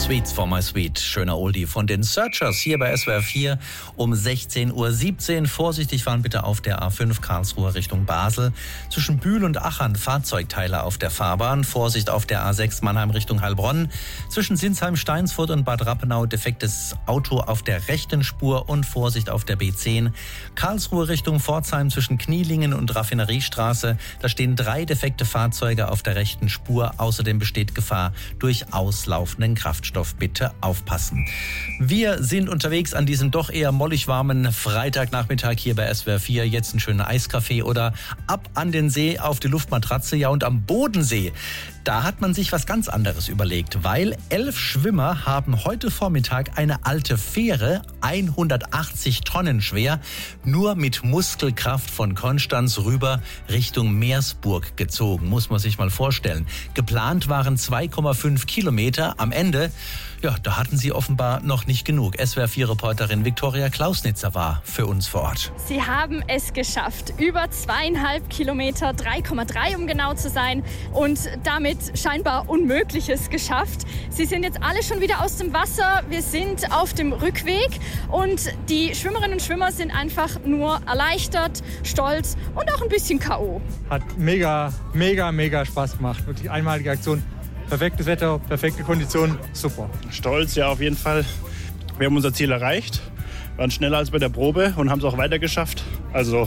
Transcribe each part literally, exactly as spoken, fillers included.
Sweets for my sweet, schöner Oldie von den Searchers hier bei S W R vier um sechzehn Uhr siebzehn. Vorsichtig fahren bitte auf der A fünf Karlsruhe Richtung Basel. Zwischen Bühl und Achern Fahrzeugteile auf der Fahrbahn. Vorsicht auf der A sechs Mannheim Richtung Heilbronn. Zwischen Sinsheim, Steinsfurt und Bad Rappenau defektes Auto auf der rechten Spur und Vorsicht auf der B zehn. Karlsruhe Richtung Pforzheim zwischen Knielingen und Raffineriestraße. Da stehen drei defekte Fahrzeuge auf der rechten Spur. Außerdem besteht Gefahr durch auslaufenden Kraftstoff. Bitte aufpassen. Wir sind unterwegs an diesem doch eher mollig warmen Freitagnachmittag hier bei S W R vier. Jetzt einen schönen Eiskaffee oder ab an den See auf die Luftmatratze. Ja, und am Bodensee, da hat man sich was ganz anderes überlegt, weil elf Schwimmer haben heute Vormittag eine alte Fähre, hundertachtzig Tonnen schwer, nur mit Muskelkraft von Konstanz rüber Richtung Meersburg gezogen. Muss man sich mal vorstellen. Geplant waren zwei Komma fünf Kilometer. Am Ende, ja, da hatten sie offenbar noch nicht genug. S W R vier Reporterin Viktoria Klausnitzer war für uns vor Ort. Sie haben es geschafft. Über zweieinhalb Kilometer, drei Komma drei um genau zu sein. Und damit scheinbar Unmögliches geschafft. Sie sind jetzt alle schon wieder aus dem Wasser. Wir sind auf dem Rückweg. Und die Schwimmerinnen und Schwimmer sind einfach nur erleichtert, stolz und auch ein bisschen K O Hat mega, mega, mega Spaß gemacht. Wirklich einmalige Aktion. Perfektes Wetter, perfekte Kondition, super. Stolz, ja, auf jeden Fall. Wir haben unser Ziel erreicht, waren schneller als bei der Probe und haben es auch weiter geschafft. Also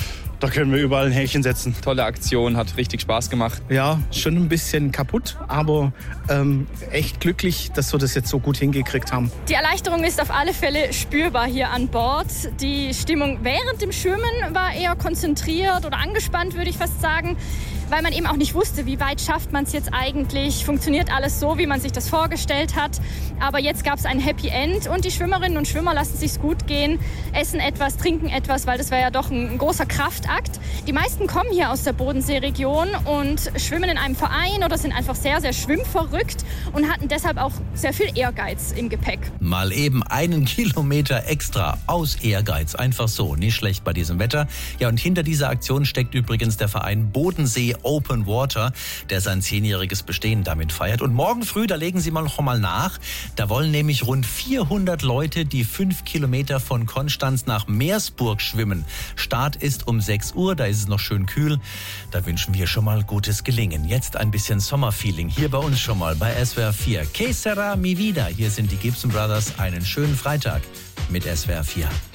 da können wir überall ein Häkchen setzen. Tolle Aktion, hat richtig Spaß gemacht. Ja, schon ein bisschen kaputt, aber ähm, echt glücklich, dass wir das jetzt so gut hingekriegt haben. Die Erleichterung ist auf alle Fälle spürbar hier an Bord. Die Stimmung während dem Schwimmen war eher konzentriert oder angespannt, würde ich fast sagen, weil man eben auch nicht wusste, wie weit schafft man es jetzt eigentlich. Funktioniert alles so, wie man sich das vorgestellt hat. Aber jetzt gab es ein Happy End und die Schwimmerinnen und Schwimmer lassen es sich gut gehen, essen etwas, trinken etwas, weil das wäre ja doch ein, ein großer Kraftakt. Die meisten kommen hier aus der Bodenseeregion und schwimmen in einem Verein oder sind einfach sehr, sehr schwimmverrückt und hatten deshalb auch sehr viel Ehrgeiz im Gepäck. Mal eben einen Kilometer extra aus Ehrgeiz. Einfach so, nicht schlecht bei diesem Wetter. Ja, und hinter dieser Aktion steckt übrigens der Verein Bodensee Open Water, der sein zehnjähriges Bestehen damit feiert. Und morgen früh, da legen Sie mal noch mal nach, da wollen nämlich rund vierhundert Leute die fünf Kilometer von Konstanz nach Meersburg schwimmen. Start ist um sechs Uhr, da ist es noch schön kühl. Da wünschen wir schon mal gutes Gelingen. Jetzt ein bisschen Sommerfeeling hier bei uns schon mal bei S W R vier. Que sera mi vida? Hier sind die Gibson Brothers. Einen schönen Freitag mit S W R vier.